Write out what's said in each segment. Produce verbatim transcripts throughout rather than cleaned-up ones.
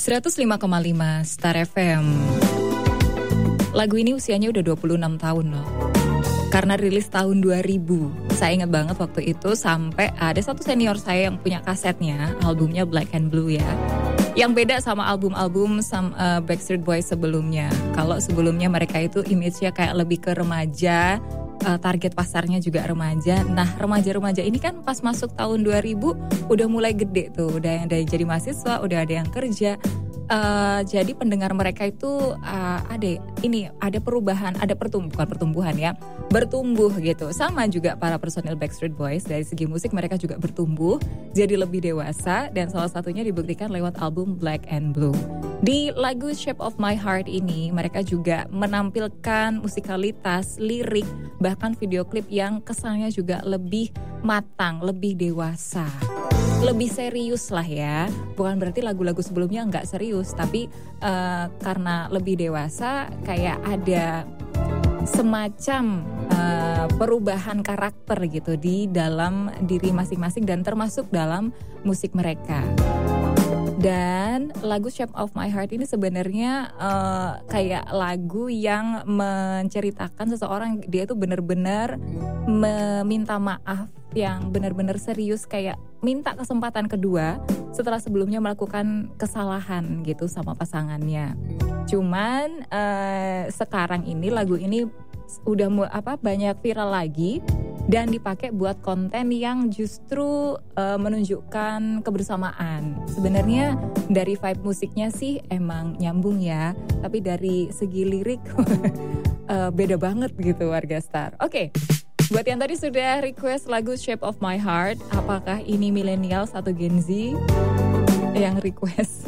seratus lima koma lima Star F M. Lagu ini usianya udah dua puluh enam tahun loh. Karena rilis tahun dua ribu. Saya ingat banget waktu itu sampai ada satu senior saya yang punya kasetnya, albumnya Black and Blue ya. Yang beda sama album-album sama uh, Backstreet Boys sebelumnya. Kalau sebelumnya mereka itu image-nya kayak lebih ke remaja, uh, target pasarnya juga remaja. Nah, remaja-remaja ini kan pas masuk tahun dua ribu udah mulai gede tuh, udah yang dari jadi mahasiswa, udah ada yang kerja. Uh, jadi pendengar mereka itu uh, ada ini ada perubahan, ada pertumbuhan pertumbuhan ya, bertumbuh gitu. Sama juga para personil Backstreet Boys, dari segi musik mereka juga bertumbuh, jadi lebih dewasa, dan salah satunya dibuktikan lewat album Black and Blue. Di lagu Shape of My Heart ini mereka juga menampilkan musikalitas, lirik, bahkan video klip yang kesannya juga lebih matang, lebih dewasa, lebih serius lah ya. Bukan berarti lagu-lagu sebelumnya nggak serius, tapi uh, karena lebih dewasa kayak ada semacam uh, perubahan karakter gitu di dalam diri masing-masing dan termasuk dalam musik mereka. Dan lagu Shape of My Heart ini sebenarnya uh, kayak lagu yang menceritakan seseorang, dia tuh benar-benar meminta maaf yang benar-benar serius, kayak minta kesempatan kedua setelah sebelumnya melakukan kesalahan gitu sama pasangannya. Cuman uh, sekarang ini lagu ini udah apa banyak viral lagi dan dipakai buat konten yang justru uh, menunjukkan kebersamaan. Sebenarnya dari vibe musiknya sih emang nyambung ya, tapi dari segi lirik uh, beda banget gitu warga Star. Oke. Okay. Buat yang tadi sudah request lagu Shape of My Heart, apakah ini millennials atau Gen Z yang request?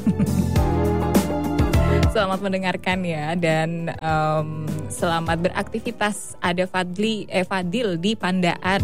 Selamat mendengarkan ya, dan um, selamat beraktivitas. Ada Fadli, eh, Fadil di Pandaan.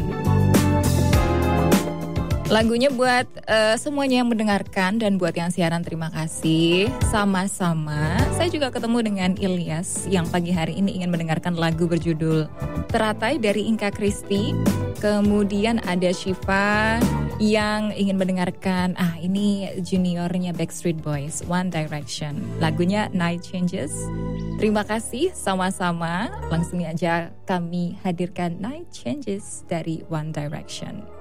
Lagunya buat uh, semuanya yang mendengarkan, dan buat yang siaran terima kasih. Sama-sama. Saya juga ketemu dengan Ilyas yang pagi hari ini ingin mendengarkan lagu berjudul Teratai dari Inka Kristi. Kemudian ada Syifa yang ingin mendengarkan, ah ini juniornya Backstreet Boys, One Direction. Lagunya Night Changes. Terima kasih, sama-sama. Langsung aja kami hadirkan Night Changes dari One Direction.